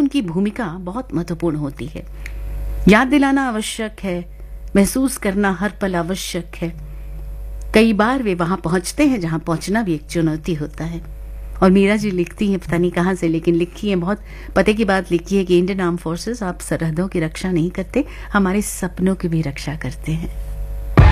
उनकी भूमिका बहुत महत्वपूर्ण होती है। याद दिलाना आवश्यक है, महसूस करना हर पल आवश्यक है। कई बार वे वहां पहुंचते हैं जहां पहुंचना भी एक चुनौती होता है। और मीरा जी लिखती हैं, पता नहीं कहाँ से, लेकिन लिखी है, बहुत पते की बात लिखी है कि इंडियन आर्म फोर्सेस आप सरहदों की रक्षा नहीं करते, हमारे सपनों की भी रक्षा करते हैं।